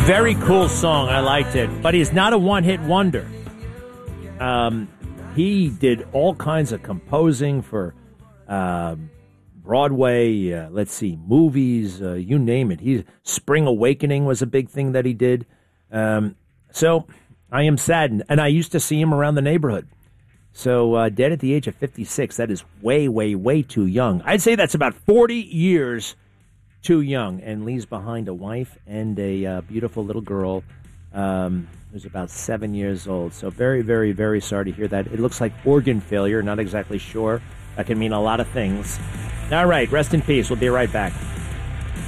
Very cool song. I liked it. But he's not a one-hit wonder. He did all kinds of composing for Broadway, movies, you name it. Spring Awakening was a big thing that he did. So I am saddened. And I used to see him around the neighborhood. So dead at the age of 56, that is way, way, way too young. I'd say that's about 40 years too young, and leaves behind a wife and a beautiful little girl who's about 7 years old. So very, very, very sorry to hear that. It looks like organ failure, not exactly sure. That can mean a lot of things. All right, rest in peace. We'll be right back.